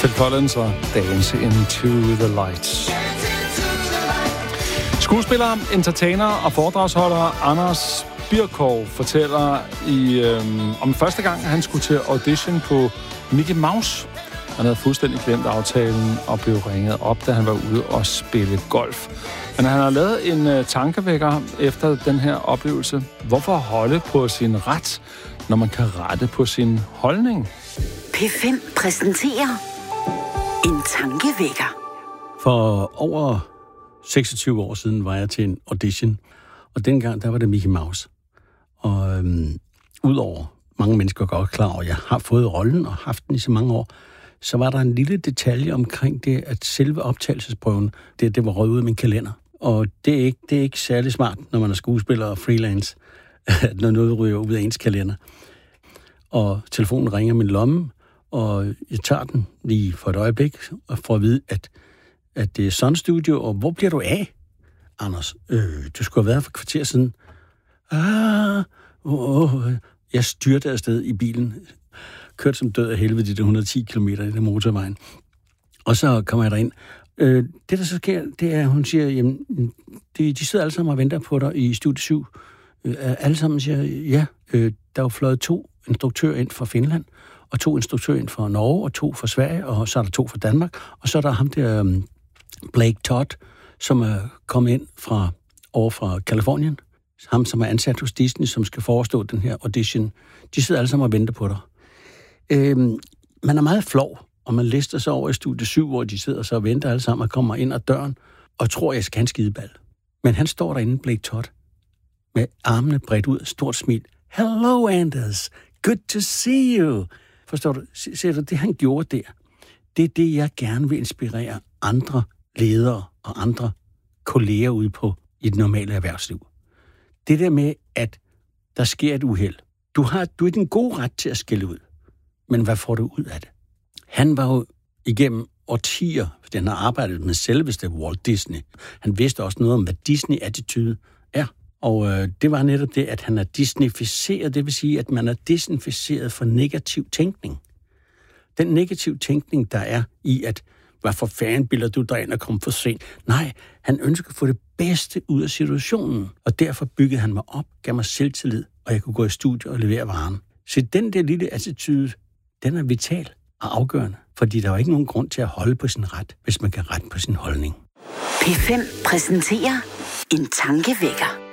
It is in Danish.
Phil Collins og Dance Into the Lights. Skuespiller, entertainer og foredragsholder Anders Birkov fortæller om første gang, han skulle til audition på Mickey Mouse. Han havde fuldstændig glemt aftalen og blev ringet op, da han var ude og spille golf. Men han har lavet en tankevækker efter den her oplevelse. Hvorfor holde på sin ret, når man kan rette på sin holdning? P5 præsenterer en tankevækker. For over 26 år siden var jeg til en audition, og dengang der var det Mickey Mouse. Og udover mange mennesker godt klar over, at jeg har fået rollen og haft den i så mange år, så var der en lille detalje omkring det, at selve optagelsesprøven, det var røget ud af min kalender. Og det er ikke særlig smart, når man er skuespiller og freelance, når noget ryger ud af ens kalender. Og telefonen ringer min lomme, og jeg tager den lige for et øjeblik, og får at vide, at det er Sun Studio, og hvor bliver du af? Anders, du skulle have været for kvarter siden. Jeg styrte afsted i bilen, kørte som død af helvede de 110 km i den motorvejen. Og så kommer jeg derind. Det, der så sker, det er, at hun siger, jamen, de sidder alle sammen og venter på dig i Studie 7. Alle sammen siger, ja, der er jo fløjet 2 instruktører ind fra Finland, og 2 instruktører ind fra Norge, og 2 fra Sverige, og så er der 2 fra Danmark, og så er der ham der Blake Todd, som er kommet ind over fra Californien. Ham, som er ansat hos Disney, som skal forestå den her audition. De sidder alle sammen og venter på dig. Man er meget flov, og man lister sig over i Studie 7, hvor de sidder så og venter alle sammen og kommer ind ad døren, og tror, jeg skal have en skideball. Men han står derinde, Blake Todd, med armene bredt ud, stort smil. Hello, Anders. Good to see you. Forstår du? Ser du, det han gjorde der, det er det, jeg gerne vil inspirere andre ledere og andre kolleger ud på i det normale erhvervsliv. Det der med, at der sker et uheld. Du er i den gode ret til at skælde ud. Men hvad får du ud af det? Han var jo igennem årtier, fordi han har arbejdet med selveste Walt Disney. Han vidste også noget om, hvad Disney-attitude er. Og det var netop det, at han er Disneyficeret. Det vil sige, at man er desinficeret for negativ tænkning. Den negativ tænkning, der er i, at hvad for fanden bilder du dig ind og komme for sent? Nej, han ønsker at få det bedste ud af situationen. Og derfor byggede han mig op, gav mig selvtillid, og jeg kunne gå i studiet og levere varen. Så den der lille attitude, den er vital og afgørende. Fordi der er jo ikke nogen grund til at holde på sin ret, hvis man kan rette på sin holdning. P5 præsenterer en tankevækker.